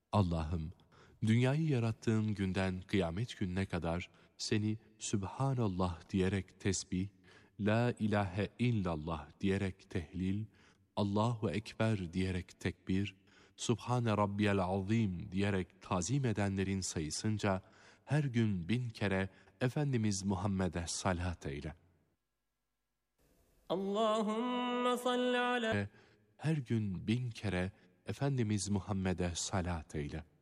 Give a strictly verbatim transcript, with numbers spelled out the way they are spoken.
Allah'ım, dünyayı yarattığın günden kıyamet gününe kadar seni Sübhanallah diyerek tesbih, La ilahe illallah diyerek tehlil, Allahu Ekber diyerek tekbir, Subhane Rabbiyel Azim diyerek tazim edenlerin sayısınca her gün bin kere Efendimiz Muhammed'e salat eyle. Allahümme salli ala Her gün bin kere Efendimiz Muhammed'e salat eyle.